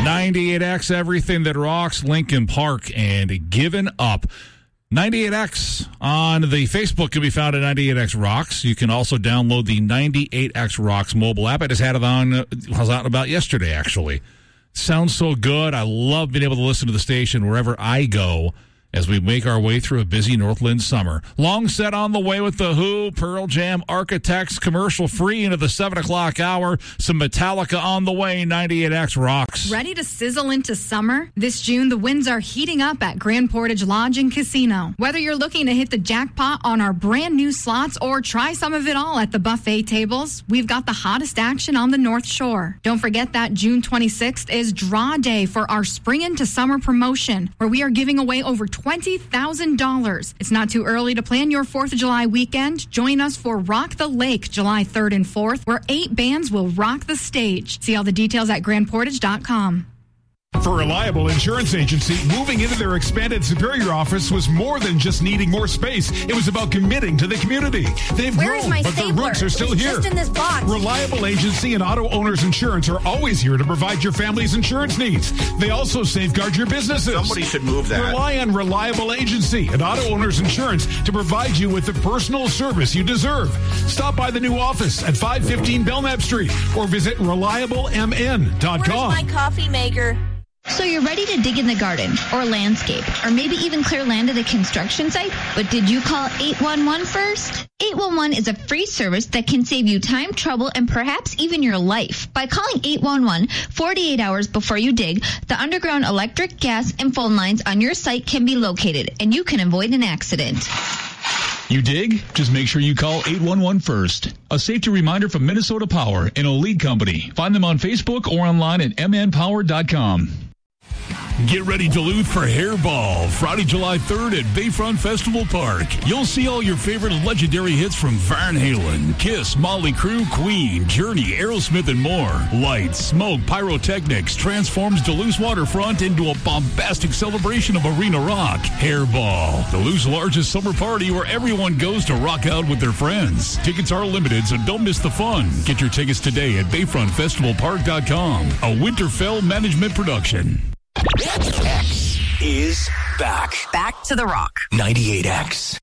98X, everything that rocks Lincoln Park, and Given Up. 98X on the Facebook can be found at 98X Rocks. You can also download the 98X Rocks mobile app. I just had it on, I was out and about yesterday, actually. Sounds so good. I love being able to listen to the station wherever I go as we make our way through a busy Northland summer. Long set on the way with The Who, Pearl Jam, Architects, commercial free into the 7 o'clock hour. Some Metallica on the way. 98X Rocks. Ready to sizzle into summer? This June, the winds are heating up at Grand Portage Lodge and Casino. Whether you're looking to hit the jackpot on our brand new slots or try some of it all at the buffet tables, we've got the hottest action on the North Shore. Don't forget that June 26th is Draw Day for our Spring into Summer promotion, where we are giving away over $20,000. It's not too early to plan your 4th of July weekend. Join us for Rock the Lake July 3rd and 4th, where 8 bands will rock the stage. See all the details at grandportage.com. For Reliable Insurance Agency, moving into their expanded Superior office was more than just needing more space. It was about committing to the community. They've grown, but their roots are still here. Just in this box. Reliable Agency and Auto Owners Insurance are always here to provide your family's insurance needs. They also safeguard your businesses. Somebody should move that. Rely on Reliable Agency and Auto Owners Insurance to provide you with the personal service you deserve. Stop by the new office at 515 Belknap Street or visit reliablemn.com. Where's my coffee maker? So you're ready to dig in the garden or landscape or maybe even clear land at a construction site, but did you call 811 first? 811 is a free service that can save you time, trouble, and perhaps even your life. By calling 811 48 hours before you dig, the underground electric, gas, and phone lines on your site can be located, and you can avoid an accident. You dig? Just make sure you call 811 first. A safety reminder from Minnesota Power, an Elite company. Find them on Facebook or online at mnpower.com. Get ready, Duluth, for Hairball, Friday, July 3rd at Bayfront Festival Park. You'll see all your favorite legendary hits from Van Halen, Kiss, Motley Crue, Queen, Journey, Aerosmith, and more. Lights, smoke, pyrotechnics transforms Duluth's waterfront into a bombastic celebration of arena rock. Hairball, Duluth's largest summer party where everyone goes to rock out with their friends. Tickets are limited, so don't miss the fun. Get your tickets today at BayfrontFestivalPark.com, a Winterfell management production. X is back. Back to the rock. 98X.